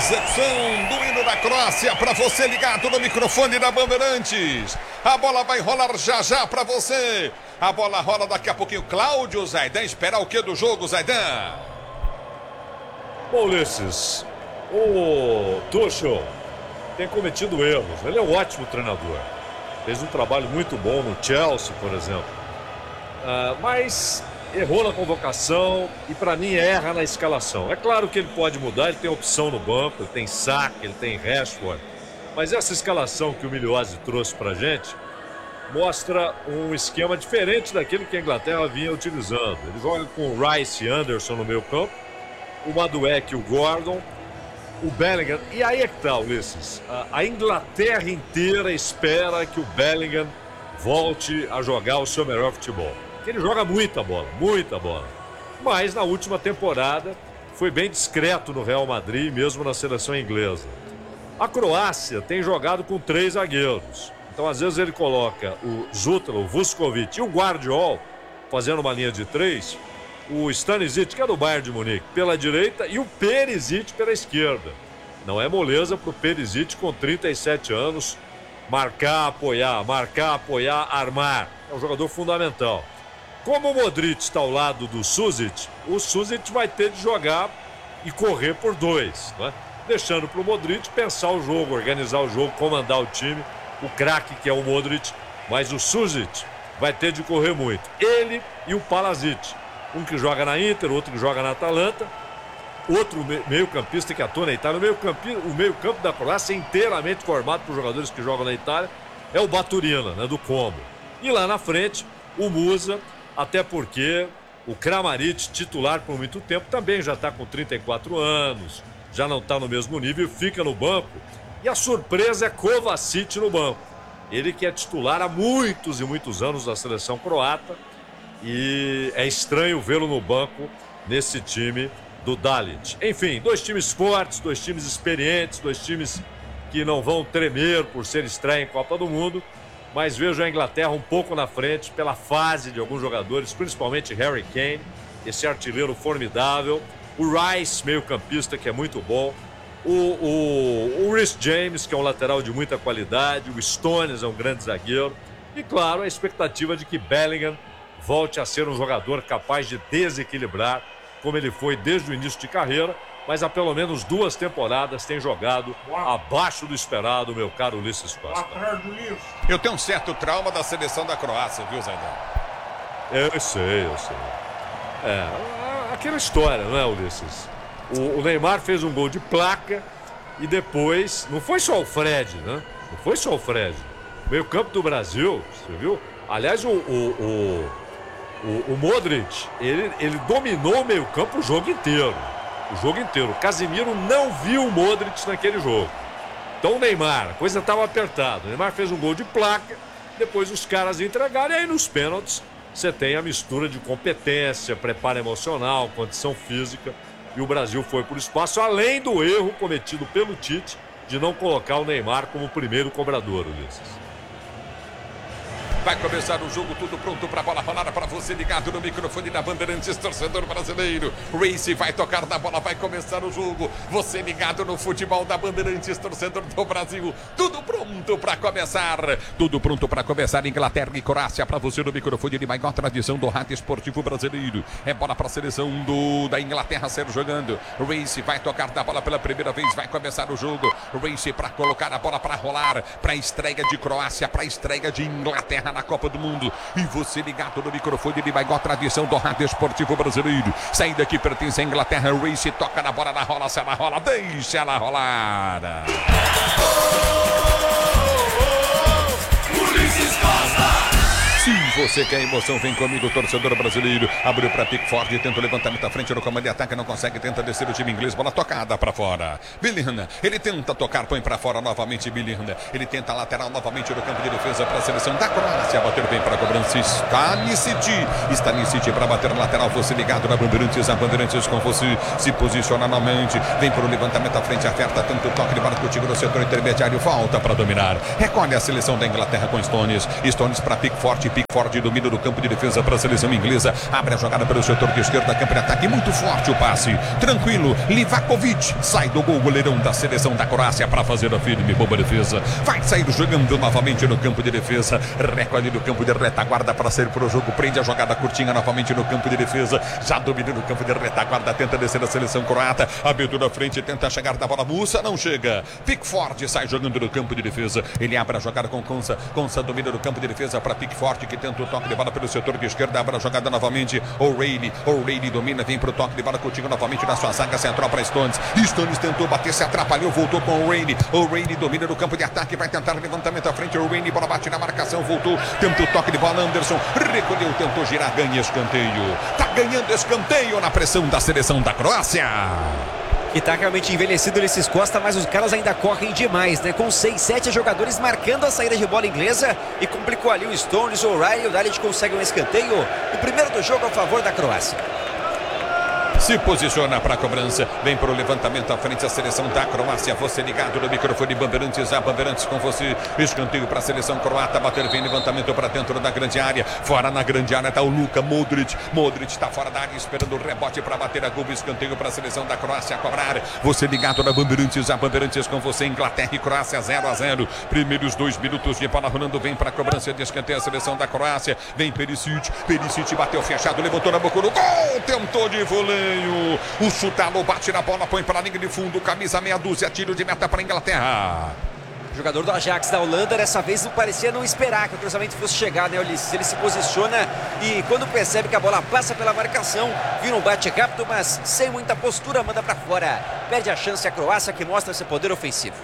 recepção do hino da Croácia para você ligado no microfone da Bandeirantes. A bola vai rolar já já para você. A bola rola daqui a pouquinho. Cláudio Zaidan, esperar o que do jogo, Zaidan? Bom, Ulisses, o Tuchel tem cometido erros. Ele é um ótimo treinador. Fez um trabalho muito bom no Chelsea, por exemplo. Mas errou na convocação e, para mim, erra na escalação. É claro que ele pode mudar, ele tem opção no banco, ele tem Saka, ele tem Rashford. Mas essa escalação que o Miliosi trouxe pra gente mostra um esquema diferente daquele que a Inglaterra vinha utilizando. Ele joga com o Rice e Anderson no meio campo, o Madueke e o Gordon, o Bellingham. E aí é que tá, Ulisses. A Inglaterra inteira espera que o Bellingham volte a jogar o seu melhor futebol. Ele joga muita bola. Mas na última temporada foi bem discreto no Real Madrid, mesmo na seleção inglesa. A Croácia tem jogado com 3 zagueiros. Então, às vezes, ele coloca o Zutalo, o Vuskovic e o Guardiol fazendo uma linha de 3. O Stanisic, que é do Bayern de Munique, pela direita e o Perisic pela esquerda. Não é moleza para o Perisic com 37 anos marcar, apoiar, armar. É um jogador fundamental. Como o Modric está ao lado do Susic, o Susic vai ter de jogar e correr por 2, né? Deixando para o Modric pensar o jogo, organizar o jogo, comandar o time. O craque que é o Modric, mas o Susic vai ter de correr muito. Ele e o Palazic, um que joga na Inter, outro que joga na Atalanta, outro meio-campista que atua na Itália. O meio-campo da Croácia é inteiramente formado por jogadores que jogam na Itália, é o Baturina, né, do Como. E lá na frente, o Musa, até porque o Kramaric, titular por muito tempo, também já está com 34 anos, já não está no mesmo nível, fica no banco. E a surpresa é Kovacic no banco. Ele que é titular há muitos e muitos anos da seleção croata. E é estranho vê-lo no banco nesse time do Dalit. Enfim, 2 times fortes, 2 times experientes, 2 times que não vão tremer por ser estreia em Copa do Mundo. Mas vejo a Inglaterra um pouco na frente pela fase de alguns jogadores, principalmente Harry Kane, esse artilheiro formidável. O Rice, meio-campista, que é muito bom. O Reece James, que é um lateral de muita qualidade. O Stones é um grande zagueiro. E, claro, a expectativa de que Bellingham volte a ser um jogador capaz de desequilibrar, como ele foi desde o início de carreira, mas há pelo menos 2 temporadas tem jogado abaixo do esperado, meu caro Ulisses Costa. Eu tenho um certo trauma da seleção da Croácia, viu, Zaidan? Eu sei. É, aquela história, não é, Ulisses? O Neymar fez um gol de placa e depois, não foi só o Fred, né? Não foi só o Fred. O meio-campo do Brasil, você viu? Aliás, o Modric, ele dominou o meio-campo o jogo inteiro. O Casemiro não viu o Modric naquele jogo. Então o Neymar, a coisa estava apertada. O Neymar fez um gol de placa, depois os caras entregaram, e aí nos pênaltis você tem a mistura de competência, preparo emocional, condição física. E o Brasil foi por espaço, além do erro cometido pelo Tite de não colocar o Neymar como primeiro cobrador, Ulisses. Vai começar o jogo, tudo pronto para a bola rolar, para você ligado no microfone da Bandeirantes, torcedor brasileiro. Reece vai tocar na bola, vai começar o jogo. Você ligado no futebol da Bandeirantes, torcedor do Brasil. Tudo pronto para começar. Tudo pronto para começar. Inglaterra e Croácia para você no microfone de maior tradição do rádio esportivo brasileiro. É bola para a seleção da Inglaterra ser jogando. Reece vai tocar na bola pela primeira vez, vai começar o jogo. Reece para colocar a bola para rolar, para a estreia de Croácia, para a estreia de Inglaterra na Copa do Mundo. E você ligado no microfone de maior tradição do rádio esportivo brasileiro. Saída que pertence à Inglaterra. Reece toca na bola, na rola, se ela rola, deixa ela rolar. Ulisses Costa! Se você quer emoção, vem comigo, torcedor brasileiro. Abriu para Pickford, tenta o levantamento à frente no comando de ataque, não consegue, tenta descer o time inglês, bola tocada para fora. Bellingham, ele tenta tocar, põe para fora novamente Bellingham. Ele tenta a lateral novamente no campo de defesa para a seleção da Croácia. Bater bem para a cobrança, Stanisic para bater na lateral. Você ligado na Bandeirantes, a Bandeirantes com você, se posiciona novamente, vem para o levantamento à frente, aperta tanto toque de bola contigo no setor intermediário, volta para dominar. Recolhe a seleção da Inglaterra com Stones para Pickford Pickford domina do campo de defesa para a seleção inglesa. Abre a jogada pelo setor de esquerda, campo de ataque. Muito forte o passe. Tranquilo. Livakovic sai do gol. Goleirão da seleção da Croácia para fazer a firme boa defesa. Vai sair jogando novamente no campo de defesa. Recolhe no campo de retaguarda para sair para o jogo. Prende a jogada curtinha novamente no campo de defesa. Já domina no campo de retaguarda. Tenta descer a seleção croata. Abertura à frente. Tenta chegar da bola. Mussa não chega. Pickford sai jogando no campo de defesa. Ele abre a jogada com Konsa. Konsa domina no campo de defesa para Pickford, que tenta o toque de bola pelo setor de esquerda. Abre a jogada novamente. O'Reilly domina. Vem para o toque de bola contigo novamente na sua zaga central para Stones. Stones tentou bater, se atrapalhou. Voltou com O'Reilly. O'Reilly domina no campo de ataque. Vai tentar levantamento à frente. O'Reilly, bola bate na marcação. Voltou. Tenta o toque de bola. Anderson recolheu. Tentou girar. Ganha escanteio. Tá ganhando escanteio na pressão da seleção da Croácia. E tá realmente envelhecido nesses Costa, mas os caras ainda correm demais, né? Com 6, 7 jogadores marcando a saída de bola inglesa. E complicou ali o Stones, o O'Reilly. O Dalit consegue um escanteio. O primeiro do jogo a favor da Croácia. Se posiciona para a cobrança. Vem para o levantamento à frente a seleção da Croácia. Você ligado no microfone Bandeirantes. A Bandeirantes com você. Escanteio para a seleção croata. Bater, vem levantamento para dentro da grande área. Fora na grande área está o Luka Modric. Modric está fora da área esperando o rebote para bater a gol. Escanteio para a seleção da Croácia a cobrar. Você ligado na Bandeirantes. A Bandeirantes com você. Inglaterra e Croácia 0-0. Primeiros 2 minutos de bola rolando. Vem para a cobrança de escanteio a seleção da Croácia. Vem Perisic. Perisic bateu fechado. Levantou na boca do gol. Tentou de voleio. O chutalo bate na bola, põe para a linha de fundo, camisa meia dúzia, tiro de meta para a Inglaterra. O jogador do Ajax da Holanda dessa vez não parecia não esperar que o cruzamento fosse chegar, né, Ulisses? Ele se posiciona e quando percebe que a bola passa pela marcação, vira um bate rápido, mas sem muita postura, manda para fora. Perde a chance a Croácia, que mostra seu poder ofensivo.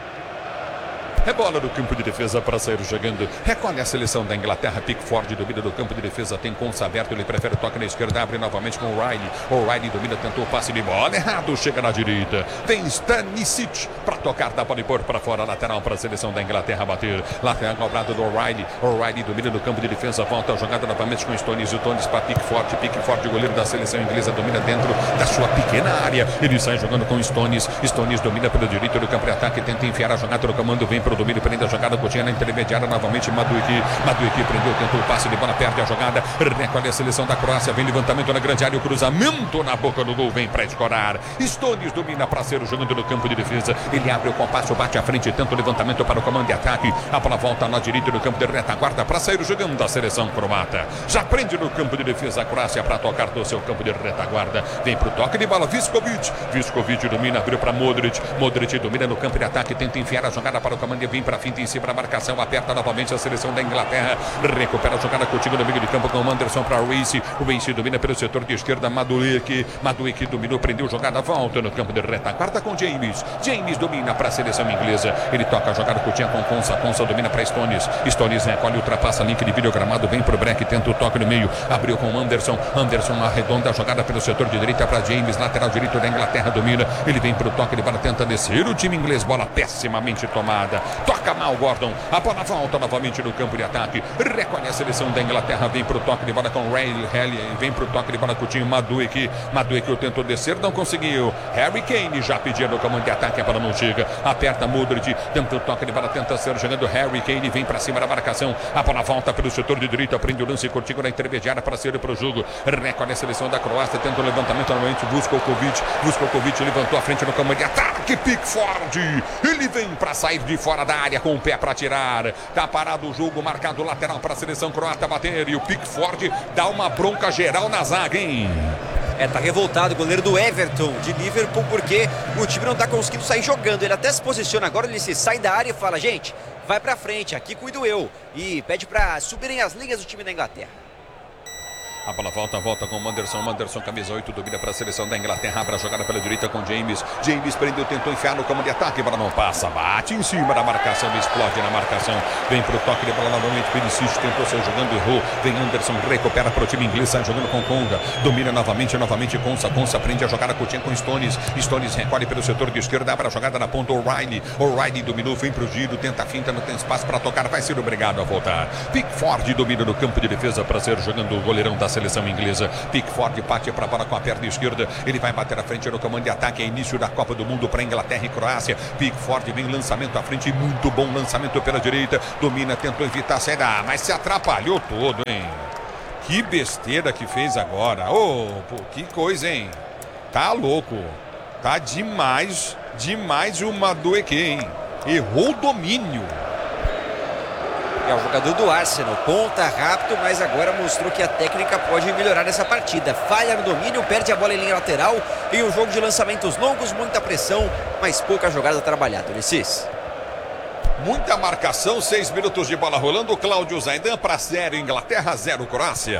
Rebola no campo de defesa para sair jogando. Recolhe a seleção da Inglaterra. Pickford domina do campo de defesa. Tem Konsa aberto. Ele prefere o toque na esquerda. Abre novamente com o O'Reilly. O'Reilly domina. Tentou o passe de bola. Errado. Chega na direita. Vem Stanisic para tocar. Dá para pôr para fora. Lateral para a seleção da Inglaterra bater. Lateral cobrado do O'Reilly. O'Reilly domina no campo de defesa. Volta a jogada novamente com Stones. E Stones para Pickford. Pickford, goleiro da seleção inglesa, domina dentro da sua pequena área. Ele sai jogando com Stones. Stones domina pelo direito do campo de ataque. Tenta enfiar a jogada no comando. Vem para o domínio, prende a jogada, Coutinho na intermediária, novamente Madueke prendeu, tentou o passe de bola, perde a jogada, recolhe a seleção da Croácia, vem levantamento na grande área, o cruzamento na boca do gol, vem para escorar. Stones domina para ser jogando no campo de defesa, ele abre o compasso, bate à frente, tenta o levantamento para o comando de ataque, a bola volta na direita no campo de retaguarda para sair jogando da seleção croata. Já prende no campo de defesa a Croácia para tocar do seu campo de retaguarda, vem para o toque de bola, Viskovic domina, abriu para Modric domina no campo de ataque, tenta enfiar a jogada para o comando e vem para finta em cima da marcação, aperta novamente a seleção da Inglaterra, recupera a jogada contigo no meio de campo com o Anderson para Reece domina pelo setor de esquerda, Madueke dominou, prendeu jogada, volta no campo de retaguarda com James domina para a seleção inglesa, ele toca a jogada curtinha com Konsa domina para Stones recolhe, ultrapassa link de videogramado, vem pro break, tenta o toque no meio, abriu com Anderson arredonda a jogada pelo setor de direita para James, lateral direito da Inglaterra domina, ele vem pro toque de bola, tenta descer o time inglês, bola pessimamente tomada, toca mal Gordon, a bola volta novamente no campo de ataque, recolhe a seleção da Inglaterra, vem pro toque de bola com Riley, vem pro toque de bola com o time Madueke tentou descer, não conseguiu, Harry Kane já pedia no comando de ataque, a bola não chega, aperta Modric, tenta o toque de bola, tenta ser jogando, Harry Kane vem pra cima da marcação, a bola volta pelo setor de direita, prende o lance curtinho na intermediária para sair pro jogo, recolhe a seleção da Croácia, tenta o levantamento novamente, Vuskovic levantou a frente no comando de ataque, Pickford, ele vem pra sair de fora da área com o pé para tirar, tá parado o jogo, marcado lateral para a seleção croata bater, e o Pickford dá uma bronca geral na zaga, hein? Tá revoltado o goleiro do Everton de Liverpool, porque o time não tá conseguindo sair jogando. Ele até se posiciona agora, ele se sai da área e fala: gente, vai pra frente, aqui cuido eu. E pede pra subirem as linhas do time da Inglaterra. A bola volta com o Anderson, camisa 8, domina para a seleção da Inglaterra, abre a jogada pela direita com James prendeu, tentou enfiar no comando de ataque, a bola não passa, bate em cima da marcação, explode na marcação, vem para o toque de bola novamente, Perisic tentou ser jogando, errou, vem Anderson, recupera para o time inglês, sai jogando com Konga, domina novamente Konsa prende a jogada curtinha com Stones recolhe pelo setor de esquerda, abre a jogada na ponta, O'Reilly dominou, vem para o giro, tenta a finta, não tem espaço para tocar, vai ser obrigado a voltar. Pickford domina no campo de defesa para ser jogando o goleirão da seleção inglesa. Pickford bate para a bola com a perna esquerda. Ele vai bater à frente no comando de ataque. É início da Copa do Mundo para Inglaterra e Croácia. Pickford vem lançamento à frente. Muito bom lançamento pela direita. Domina, tentou evitar a saída. Mas se atrapalhou todo, hein? Que besteira que fez agora. Pô, que coisa, hein? Tá louco. Tá demais o Madueke, hein? Errou o domínio. É o jogador do Arsenal, ponta rápido, mas agora mostrou que a técnica pode melhorar nessa partida. Falha no domínio, perde a bola em linha lateral. Em um jogo de lançamentos longos, muita pressão, mas pouca jogada trabalhada, Ulisses. Muita marcação, 6 minutos de bola rolando. Cláudio Zaidan para 0 Inglaterra, 0 Croácia.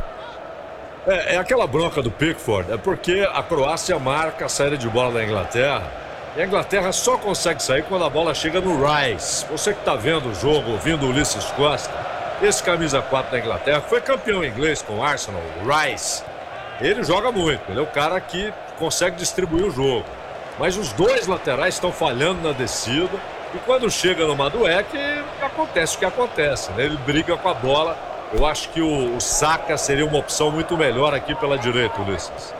É aquela bronca do Pickford, é porque a Croácia marca a saída de bola da Inglaterra. E a Inglaterra só consegue sair quando a bola chega no Rice. Você que está vendo o jogo, ouvindo o Ulisses Costa, esse camisa 4 da Inglaterra foi campeão inglês com o Arsenal, o Rice. Ele joga muito, ele é o cara que consegue distribuir o jogo. Mas os dois laterais estão falhando na descida. E quando chega no Madueke, acontece o que acontece, né? Ele briga com a bola. Eu acho que o Saka seria uma opção muito melhor aqui pela direita, Ulisses.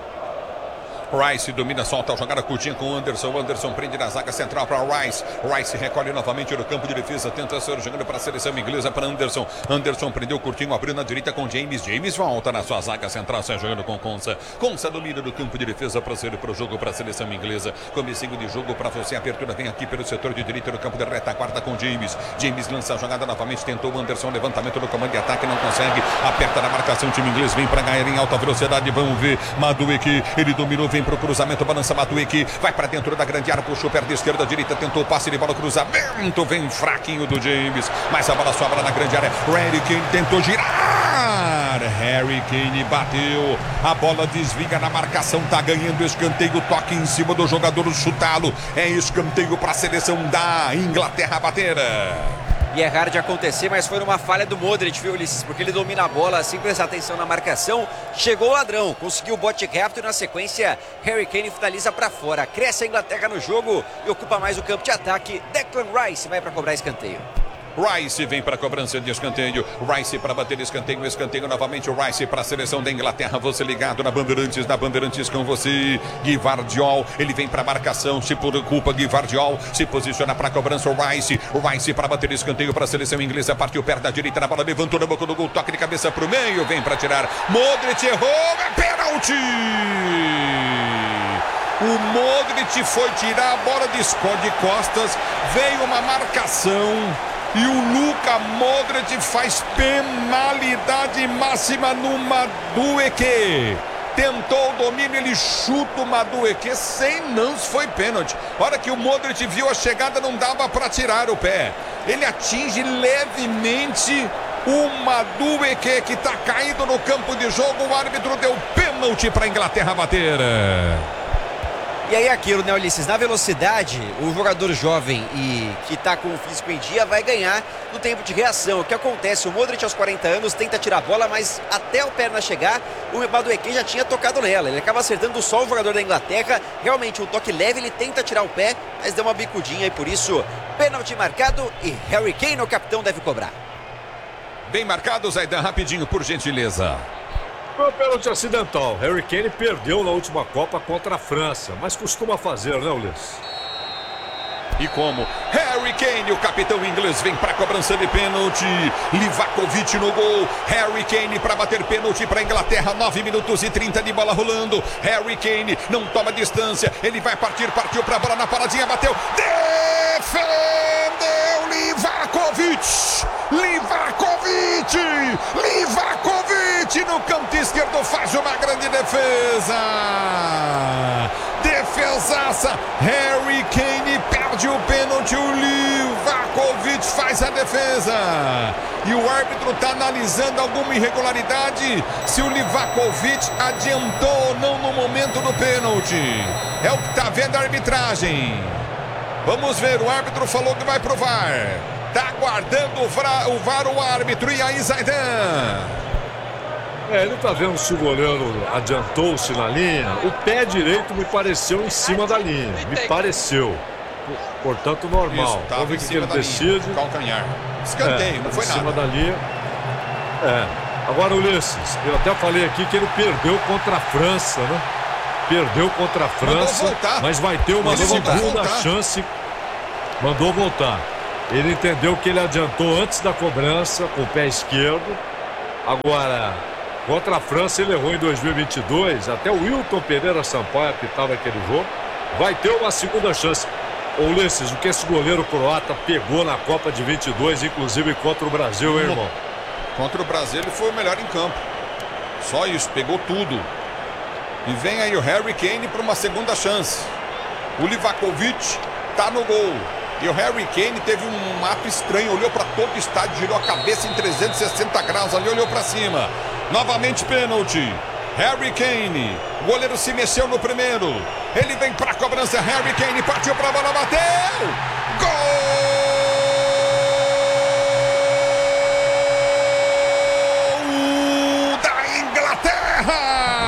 Rice domina, solta a jogada curtinha com o Anderson. Anderson prende na zaga central para Rice. Rice recolhe novamente no campo de defesa. Tenta ser jogando para a seleção inglesa para Anderson. Anderson prendeu curtinho, abriu na direita com James. James volta na sua zaga central, sai jogando com Konsa. Konsa domina no campo de defesa para ser para o jogo para a seleção inglesa. Comecinho de jogo para você. A abertura vem aqui pelo setor de direita no campo de retaguarda com James. James lança a jogada novamente. Tentou o Anderson. Levantamento no comando de ataque, não consegue. Aperta na marcação. O time inglês vem para ganhar em alta velocidade. Vamos ver. Madueke, ele dominou, vem pro cruzamento, balança Madueke, vai para dentro da grande área, puxou perna esquerda, direita, tentou o passe de bola, cruzamento, vem fraquinho do James, mas a bola sobra na grande área. Harry Kane tentou girar, Harry Kane bateu, a bola desvia na marcação, tá ganhando escanteio, toque em cima do jogador, chutá-lo, é escanteio para a seleção da Inglaterra bater. E é raro de acontecer, mas foi numa falha do Modric, viu, Ulisses? Porque ele domina a bola sem prestar atenção na marcação. Chegou o ladrão, conseguiu o bote rápido e na sequência Harry Kane finaliza para fora. Cresce a Inglaterra no jogo e ocupa mais o campo de ataque. Declan Rice vai para cobrar escanteio. Rice vem para a cobrança de escanteio. Rice para bater escanteio. Escanteio novamente. O Rice para a seleção da Inglaterra. Você ligado na Bandeirantes com você. Guivardiol. Ele vem para a marcação. Se preocupa. Guivardiol se posiciona para a cobrança. O Rice para bater escanteio para a seleção inglesa. Partiu perto da direita na bola. Levantou na boca do gol. Toque de cabeça para o meio. Vem para tirar. Modric errou. É pênalti. O Modric foi tirar a bola de costas. Veio uma marcação. E o Luka Modric faz penalidade máxima no Madueke. Tentou o domínio, ele chuta o Madueke sem lance, foi pênalti. A hora que o Modric viu a chegada, não dava para tirar o pé. Ele atinge levemente o Madueke, que está caído no campo de jogo. O árbitro deu pênalti para a Inglaterra bater. E aí aquilo, né, Ulisses? Na velocidade, o jogador jovem e que tá com o físico em dia vai ganhar no tempo de reação. O que acontece? O Modric aos 40 anos tenta tirar a bola, mas até o perna chegar, o Madueke já tinha tocado nela. Ele acaba acertando só o jogador da Inglaterra. Realmente um toque leve, ele tenta tirar o pé, mas deu uma bicudinha e por isso, pênalti marcado e Harry Kane, o capitão, deve cobrar. Bem marcado, Zaidan, rapidinho, por gentileza. Foi um pênalti acidental. Harry Kane perdeu na última Copa contra a França, mas costuma fazer, né, Ulisses? E como Harry Kane, o capitão inglês, vem para a cobrança de pênalti. Livakovic no gol. Harry Kane para bater pênalti para a Inglaterra. 9 minutos e 30 de bola rolando. Harry Kane não toma distância. Ele vai partiu para a bola na paradinha, bateu. Defendeu Livakovic. Livakovic no canto esquerdo faz uma grande defesa. Defesaça. Harry Kane perde o pênalti. O Livakovic faz a defesa. E o árbitro está analisando alguma irregularidade. Se o Livakovic adiantou ou não no momento do pênalti. É o que está vendo a arbitragem. Vamos ver. O árbitro falou que vai provar. Está aguardando o VAR, o árbitro. E aí, Zaidan? Ele tá vendo se o goleiro adiantou-se na linha. O pé direito me pareceu em cima da linha. Me pareceu. Portanto, normal. Isso, vamos ver o que ele decide. Calcanhar. Escanteio, não foi em nada. Em cima da linha. Agora, Ulisses, eu até falei aqui que ele perdeu contra a França, né? Perdeu contra a França, mas vai ter uma segunda chance. Mandou voltar. Ele entendeu que ele adiantou antes da cobrança com o pé esquerdo. Agora, contra a França ele errou em 2022. Até o Wilton Pereira Sampaio apitava aquele jogo. Vai ter uma segunda chance. Ô, Ulisses, o que esse goleiro croata pegou na Copa de 22, inclusive contra o Brasil, hein, irmão? Contra o Brasil ele foi o melhor em campo. Só isso, pegou tudo. E vem aí o Harry Kane para uma segunda chance. O Livakovic tá no gol. E o Harry Kane teve um ato estranho, olhou para todo o estádio, girou a cabeça em 360 graus ali, olhou para cima. Novamente pênalti. Harry Kane, o goleiro se mexeu no primeiro. Ele vem para a cobrança, Harry Kane partiu para a bola, bateu! Gol! Da Inglaterra!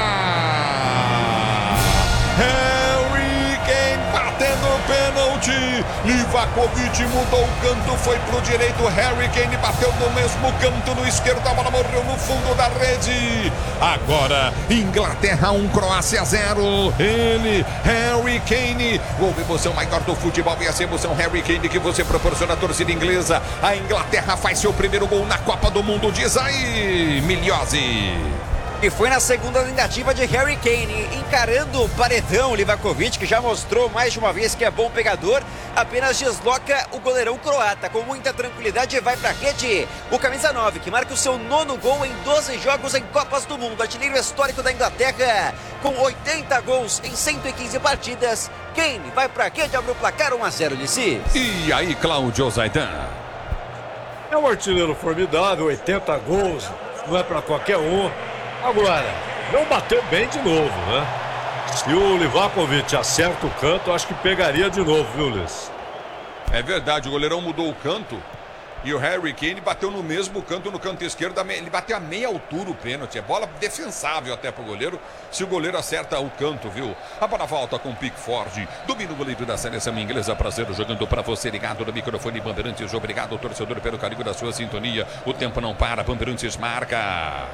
Harry Kane batendo pênalti. Livakovic mudou o canto, foi pro direito. Harry Kane bateu no mesmo canto, no esquerdo. A bola morreu no fundo da rede. Agora, Inglaterra 1, Croácia 0. Ele, Harry Kane. Houve emoção maior do futebol e essa emoção Harry Kane que você proporciona à torcida inglesa. A Inglaterra faz seu primeiro gol na Copa do Mundo. Diz aí, Miliose. E foi na segunda tentativa de Harry Kane, encarando o paredão. Livakovic, que já mostrou mais de uma vez que é bom pegador, apenas desloca o goleirão croata com muita tranquilidade e vai pra rede. O camisa 9, que marca o seu 9º gol em 12 jogos em Copas do Mundo, artilheiro histórico da Inglaterra, com 80 gols em 115 partidas. Kane vai pra rede, abre o placar 1-0, Ulisses. E aí, Cláudio Zaidan? É um artilheiro formidável, 80 gols, não é pra qualquer um. Agora, não bateu bem de novo, né? Se o Livakovic acerta o canto, acho que pegaria de novo, viu, Ulisses? É verdade, o goleirão mudou o canto e o Harry Kane bateu no mesmo canto, no canto esquerdo. Ele bateu a meia altura o pênalti. É bola defensável até pro goleiro, se o goleiro acerta o canto, viu? A bola volta com Pickford. Domina o goleiro da seleção inglesa. Prazer jogando para você, ligado no microfone Bandeirantes. Obrigado, torcedor, pelo carinho da sua sintonia. O tempo não para, Bandeirantes marca.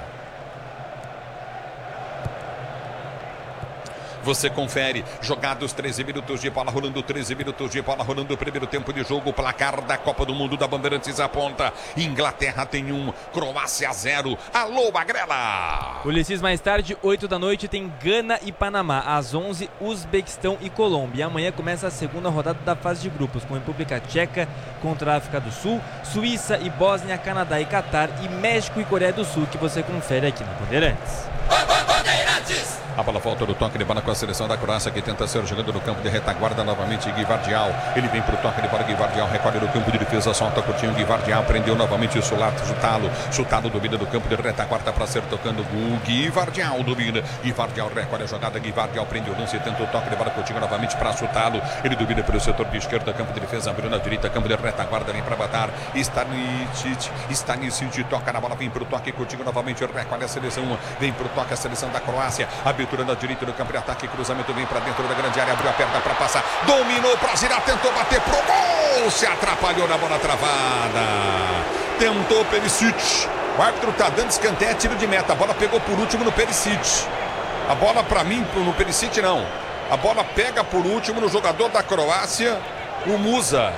Você confere, jogados 13 minutos de bola rolando, 13 minutos de bola rolando, primeiro tempo de jogo, placar da Copa do Mundo da Bandeirantes aponta, Inglaterra tem 1, Croácia 0, alô Magrela! Ulisses, mais tarde, 8 da noite, tem Gana e Panamá, às 11, Uzbequistão e Colômbia. Amanhã começa a segunda rodada da fase de grupos, com República Tcheca contra a África do Sul, Suíça e Bósnia, Canadá e Catar, e México e Coreia do Sul, que você confere aqui no Bandeirantes. A bola volta do toque de bola com a seleção da Croácia, que tenta ser jogando no campo de retaguarda novamente. Guivardial, ele vem pro toque de bola. Guivardial recolhe no campo de defesa, solta curtinho. Guivardial prendeu novamente o Chutalo. Chutalo domina do campo de retaguarda para ser tocando o Guivardial. Domina. Guivardial recolhe a jogada. Guivardial prende o lance e tenta o toque de bola curtinho novamente para Chutalo. Ele domina pelo setor de esquerda, campo de defesa, abriu na direita, campo de retaguarda, vem para matar. Stanisic toca na bola, vem pro toque curtinho novamente. Recolhe a seleção, vem pro toque a seleção da Croácia. Abertura na direita do campo de ataque, cruzamento vem para dentro da grande área, abriu a perna para passar, dominou para girar, tentou bater pro gol, se atrapalhou na bola travada, tentou Perisic, o árbitro tá dando escanteio, tiro de meta, a bola pegou por último no Perisic, a bola para mim, no Perisic não, a bola pega por último no jogador da Croácia, o Musa,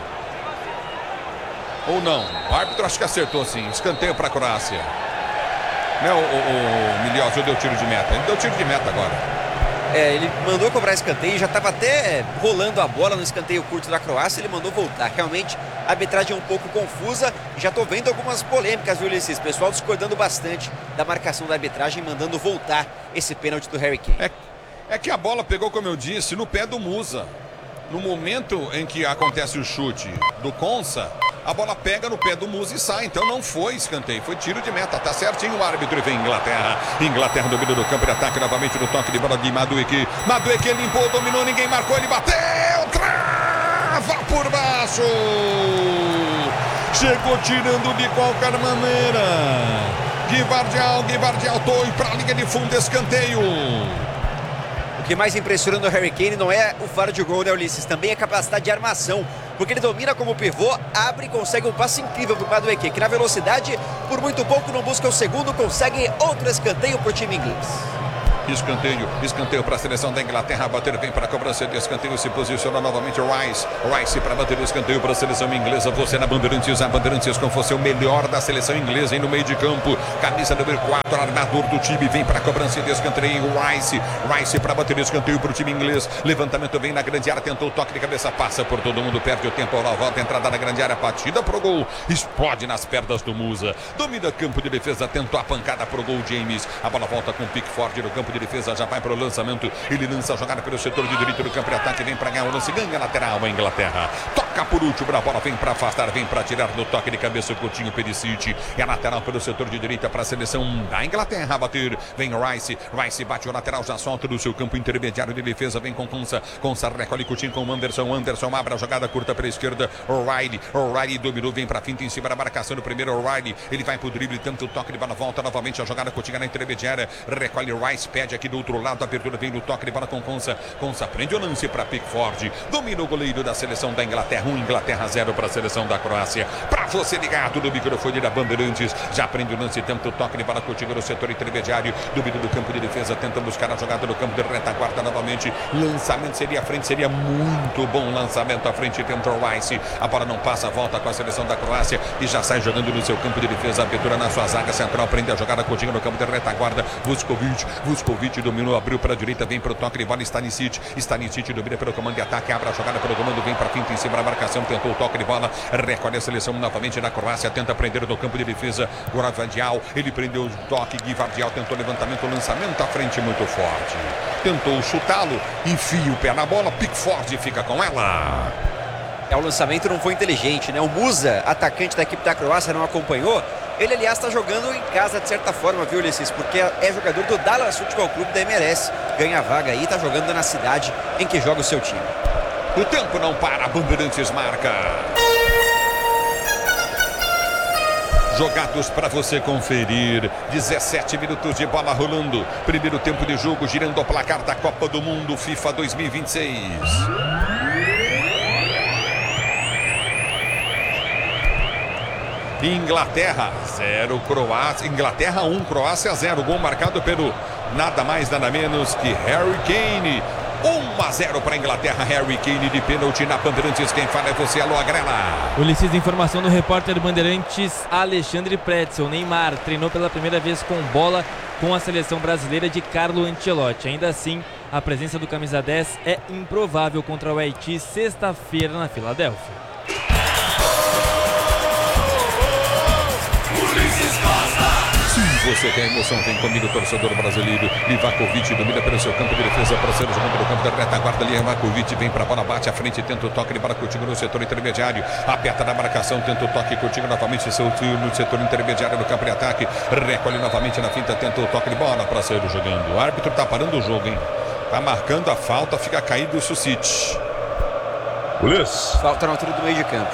ou não, o árbitro acho que acertou sim, escanteio para a Croácia. Não, o Miliose deu tiro de meta. Ele deu tiro de meta agora. Ele mandou cobrar escanteio, já estava até rolando a bola no escanteio curto da Croácia, ele mandou voltar. Realmente, a arbitragem é um pouco confusa. Já estou vendo algumas polêmicas, viu, Ulisses? Pessoal discordando bastante da marcação da arbitragem, mandando voltar esse pênalti do Harry Kane. É que a bola pegou, como eu disse, no pé do Musa. No momento em que acontece o chute do Konsa, a bola pega no pé do Musa e sai. Então não foi escanteio, foi tiro de meta. Tá certinho o árbitro e vem Inglaterra. Inglaterra domina do campo de ataque novamente no toque de bola de Madueke. Madueke limpou, dominou, ninguém marcou, ele bateu. Trava por baixo. Chegou tirando de qualquer maneira. Guivardial, Toy para a linha de fundo, escanteio. O que mais impressiona no Harry Kane não é o faro de gol, né, Ulisses? Também a capacidade de armação, porque ele domina como pivô, abre e consegue um passe incrível para o Madueke, que na velocidade, por muito pouco, não busca o segundo, consegue outro escanteio para o time inglês. Escanteio para a seleção da Inglaterra, bater bem para a cobrança de escanteio, se posiciona novamente Rice para bater o escanteio para a seleção inglesa. Você na Bandeirantes, a Bandeirantes com você o melhor da seleção inglesa, no meio de campo, camisa número 4, armador do time, vem para a cobrança de escanteio, Rice para bater o escanteio para o time inglês, levantamento vem na grande área, tentou o toque de cabeça, passa por todo mundo, perde o tempo, a volta, entrada na grande área, batida pro gol, explode nas pernas do Musa, domina campo de defesa, tentou a pancada pro gol, James, a bola volta com Pickford no campo de defesa, já vai para o lançamento, ele lança a jogada pelo setor de direito do campo de ataque, vem para ganhar o lance, ganha lateral a Inglaterra, toca por último, a bola vem para afastar, vem para tirar no toque de cabeça o Coutinho, Perisic, e a lateral pelo setor de direita para a seleção da Inglaterra, bater, vem Rice bate o lateral, já solta do seu campo intermediário de defesa, vem com Consa recolhe Coutinho com Anderson abre a jogada curta para a esquerda, O'Reilly dominou, vem para a finta em cima da marcação do primeiro, O'Reilly, ele vai pro drible, tanto o toque de bola, volta novamente a jogada, Coutinho na intermediária, recolhe Rice, pede aqui do outro lado, a abertura vem no toque de bola com Consa prende o lance para Pickford, domina o goleiro da seleção da Inglaterra, Inglaterra 0 para a seleção da Croácia, para você ligado no microfone da Bandeirantes, já prende o lance, tenta o toque de bola, Coutinho no setor intermediário, domínio do campo de defesa, tenta buscar a jogada no campo de retaguarda novamente, lançamento seria à frente, seria muito bom lançamento à frente, tenta o Rice, a bola não passa, volta com a seleção da Croácia e já sai jogando no seu campo de defesa, abertura na sua zaga central, prende a jogada, Coutinho no campo de retaguarda, Vuskovic dominou, abriu para a direita, vem para o toque de bola, Stanisic domina pelo comando de ataque, abre a jogada pelo comando, vem para a finta em cima da marcação, tentou o toque de bola, recolhe a seleção novamente da Croácia, tenta prender no campo de defesa, Gvardiol, ele prendeu o toque, Gvardiol tentou levantamento, lançamento à frente muito forte, tentou chutá-lo, enfia o pé na bola, Pickford fica com ela. O lançamento não foi inteligente, né? O Musa, atacante da equipe da Croácia, não acompanhou. Ele, aliás, está jogando em casa de certa forma, viu, Ulisses? Porque é jogador do Dallas Futebol Clube da MLS. Ganha a vaga aí, está jogando na cidade em que joga o seu time. O tempo não para, Bandeirantes marca. Jogados para você conferir, 17 minutos de bola rolando, primeiro tempo de jogo, girando o placar da Copa do Mundo FIFA 2026. Inglaterra 0, Croácia, Inglaterra 1, Croácia 0, gol marcado pelo nada mais nada menos que Harry Kane. 1-0 para a Inglaterra, Harry Kane de pênalti na Bandeirantes. Quem fala é você, alô Agrela. Ulisses, informação do repórter Bandeirantes Alexandre Pretzel. Neymar treinou pela primeira vez com bola com a seleção brasileira de Carlo Ancelotti. Ainda assim, a presença do camisa 10 é improvável contra o Haiti sexta-feira na Filadélfia. Você quer emoção, vem comigo, torcedor brasileiro. Livakovic domina pelo seu campo de defesa, para ser jogando no campo da retaguarda. Livakovic vem para a bola, bate à frente, tenta o toque de bola, Coutinho no setor intermediário, aperta na marcação, tenta o toque, Coutinho novamente no setor intermediário no campo de ataque, recolhe novamente na finta, tenta o toque de bola para ser jogando. O árbitro está parando o jogo, hein? Tá marcando a falta, fica caído o Susic. Ulisses. Falta na altura do meio de campo.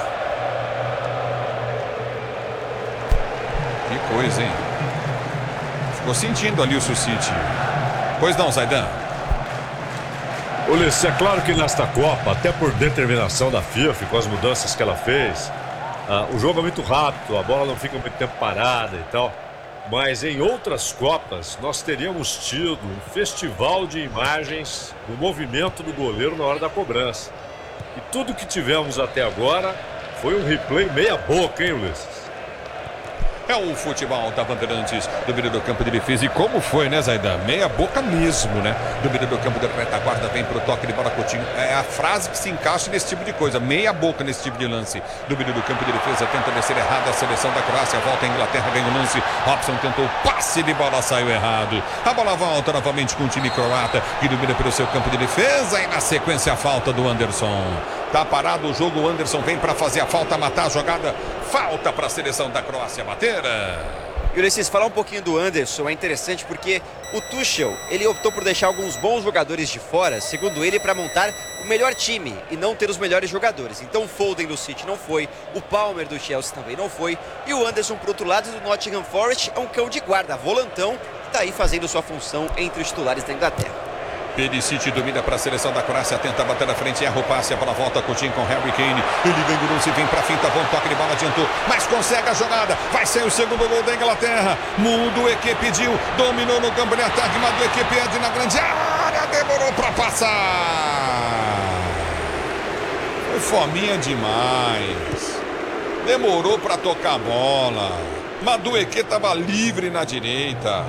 Que coisa, hein? Ficou sentindo ali o Susic. Pois não, Zaidan? Ulisses, é claro que nesta Copa, até por determinação da FIFA, com as mudanças que ela fez, o jogo é muito rápido, a bola não fica muito tempo parada e tal. Mas em outras Copas, nós teríamos tido um festival de imagens do movimento do goleiro na hora da cobrança. E tudo que tivemos até agora foi um replay meia boca, hein, Ulisses? É o futebol da Bandeirantes, domínio do campo de defesa. E como foi, né, Zaidan? Meia boca mesmo, né? Domínio do campo de retaguarda, vem pro toque de bola, Coutinho. É a frase que se encaixa nesse tipo de coisa. Meia boca nesse tipo de lance. Domínio do campo de defesa, tenta descer errado. A seleção da Croácia volta a Inglaterra, ganha o lance. Robson tentou o passe de bola, saiu errado. A bola volta novamente com o time croata, que domina pelo seu campo de defesa. E na sequência a falta do Anderson. Tá parado o jogo, o Anderson vem para fazer a falta, matar a jogada. Falta para a seleção da Croácia bater. E Ulisses, falar um pouquinho do Anderson é interessante porque o Tuchel, ele optou por deixar alguns bons jogadores de fora, segundo ele, para montar o melhor time e não ter os melhores jogadores. Então o Foden do City não foi, o Palmer do Chelsea também não foi, e o Anderson, por outro lado, do Nottingham Forest, é um cão de guarda, volantão, que está aí fazendo sua função entre os titulares da Inglaterra. Perisic domina para a seleção da Croácia, tenta bater na frente, erra o passe, a bola volta, Coutinho com Harry Kane, ele vem do lance, vem para finta, bom toque de bola, adiantou, mas consegue a jogada, vai ser o segundo gol da Inglaterra. Madueke pediu, dominou no campo de ataque, Madueke perde na grande área, demorou para passar. Foi fominha demais, demorou para tocar a bola. Madueke estava livre na direita.